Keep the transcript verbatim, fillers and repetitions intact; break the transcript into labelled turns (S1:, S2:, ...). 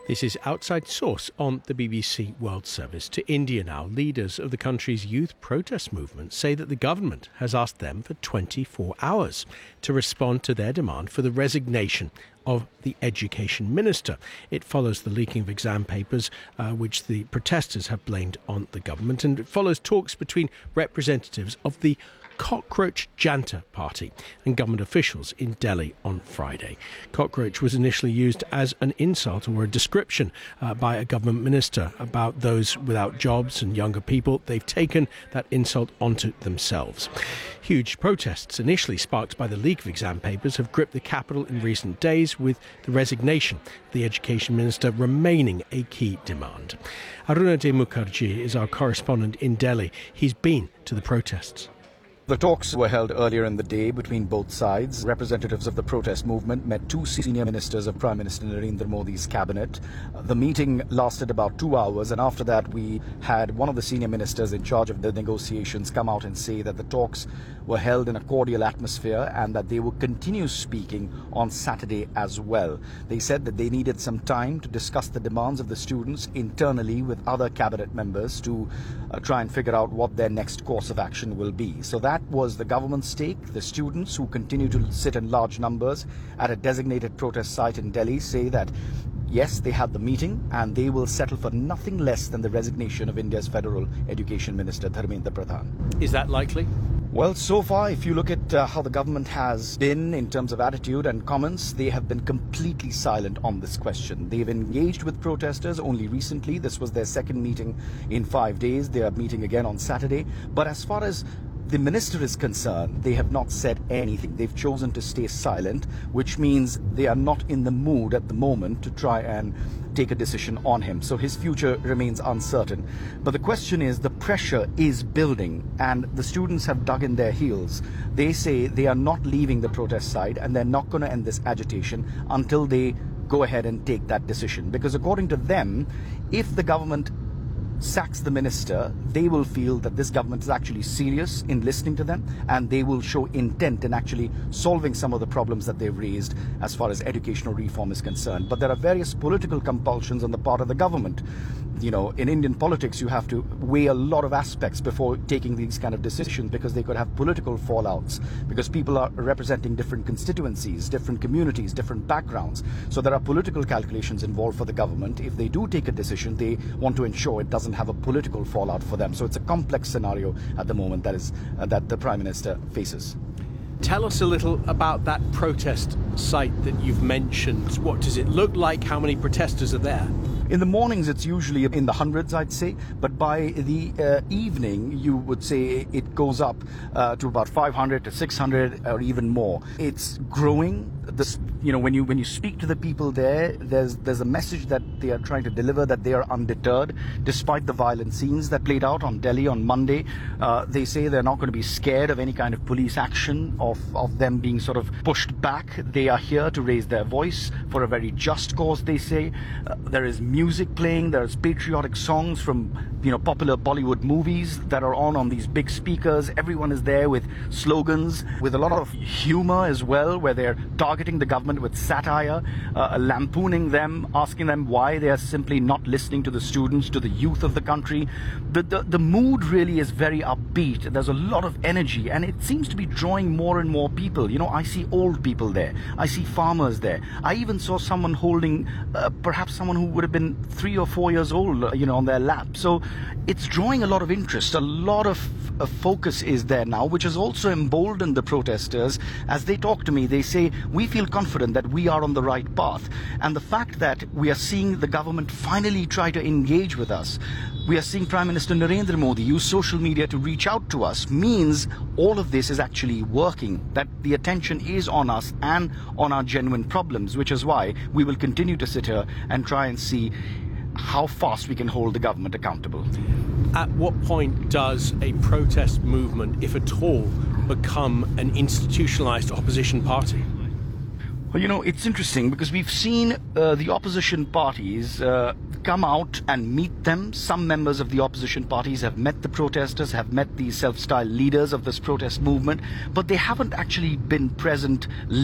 S1: This is Outside Source on the B B C World Service. To India now, leaders of the country's youth protest movement say that the government has asked them for twenty-four hours to respond to their demand for the resignation of the education minister. It follows the leaking of exam papers, uh, which the protesters have blamed on the government, and it follows talks between representatives of the Cockroach Janta Party and government officials in Delhi on Friday. Cockroach was initially used as an insult or a description uh, by a government minister about those without jobs and younger people. They've taken that insult onto themselves. Huge protests, initially sparked by the leak of exam papers, have gripped the capital in recent days, with the resignation of the education minister remaining a key demand. Arunadhay Mukherjee is our correspondent in Delhi. He's been to the protests.
S2: The talks were held earlier in the day between both sides. Representatives of the protest movement met two senior ministers of Prime Minister Narendra Modi's cabinet. The meeting lasted about two hours, and after that we had one of the senior ministers in charge of the negotiations come out and say that the talks were held in a cordial atmosphere and that they would continue speaking on Saturday as well. They said that they needed some time to discuss the demands of the students internally with other cabinet members to uh, try and figure out what their next course of action will be. So that was the government's take. The students, who continue to sit in large numbers at a designated protest site in Delhi, say that yes, they had the meeting and they will settle for nothing less than the resignation of India's federal education minister, Dharmendra Pradhan.
S1: Is that likely?
S2: Well, so far, if you look at uh, how the government has been in terms of attitude and comments, they have been completely silent on this question. They've engaged with protesters only recently. This was their second meeting in five days. They are meeting again on Saturday. But as far as the minister is concerned, they have not said anything. They've chosen to stay silent, which means they are not in the mood at the moment to try and take a decision on him. So his future remains uncertain. But the question is, the pressure is building and the students have dug in their heels. They say they are not leaving the protest side and they're not going to end this agitation until they go ahead and take that decision. Because according to them, if the government sacks the minister, they will feel that this government is actually serious in listening to them, and they will show intent in actually solving some of the problems that they've raised as far as educational reform is concerned. But there are various political compulsions on the part of the government. You know, in Indian politics, you have to weigh a lot of aspects before taking these kind of decisions, because they could have political fallouts, because people are representing different constituencies, different communities, different backgrounds. So there are political calculations involved for the government. If they do take a decision, they want to ensure it doesn't have a political fallout for them. So it's a complex scenario at the moment that is uh, that the Prime Minister faces.
S1: Tell us a little about that protest site that you've mentioned. What does it look like? How many protesters are there?
S2: In the mornings, it's usually in the hundreds, I'd say. But by the uh, evening, you would say it goes up uh, to about five hundred to six hundred or even more. It's growing. This, you know, when you when you speak to the people there, there's there's a message that they are trying to deliver, that they are undeterred despite the violent scenes that played out on Delhi on Monday. Uh, they say they're not going to be scared of any kind of police action, of of them being sort of pushed back. They are here to raise their voice for a very just cause, they say. Uh, there is music playing, there's patriotic songs from, you know, popular Bollywood movies that are on on these big speakers. Everyone is there with slogans, with a lot of humor as well, where they're targeting the government with satire, uh, lampooning them, asking them why they are simply not listening to the students, to the youth of the country. The, the, the mood really is very upbeat. There's a lot of energy, and it seems to be drawing more and more people. You know, I see old people there. I see farmers there. I even saw someone holding, uh, perhaps someone who would have been three or four years old, uh, you know, on their lap. So it's drawing a lot of interest. A lot of uh, focus is there now, which has also emboldened the protesters. As they talk to me, they say, we feel confident that we are on the right path. And the fact that we are seeing the government finally try to engage with us, we are seeing Prime Minister Narendra Modi use social media to reach out to us, means all of this is actually working, that the attention is on us and on our genuine problems, which is why we will continue to sit here and try and see how fast we can hold the government accountable.
S1: At what point does a protest movement, if at all, become an institutionalized opposition party?
S2: Well, you know, it's interesting because we've seen uh, the opposition parties uh, come out and meet them. Some members of the opposition parties have met the protesters, have met the self-styled leaders of this protest movement, but they haven't actually been present